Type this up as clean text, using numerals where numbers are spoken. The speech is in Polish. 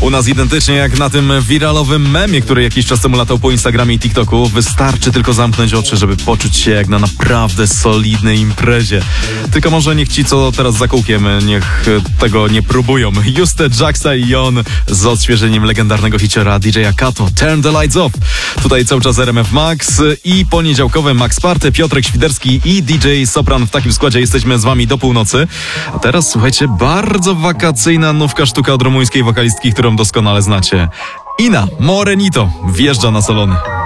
U nas identycznie jak na tym wiralowym memie, który jakiś czas temu latał po Instagramie i TikToku. Wystarczy tylko zamknąć oczy, żeby poczuć się jak na naprawdę solidnej imprezie. Tylko może niech ci, co teraz za kółkiem, niech tego nie próbują. Juste, Jaxa i Jon z odświeżeniem legendarnego hiciora DJ-a Kato, Turn the Lights Off. Tutaj cały czas RMF Max i poniedziałkowe Max Party, Piotrek Świderski i DJ Sopran. W takim składzie jesteśmy z wami do północy. A teraz słuchajcie, bardzo wakacyjna nówka sztuka od rumuńskiej wokalistki, którą doskonale znacie. Ina Morenito wjeżdża na salony.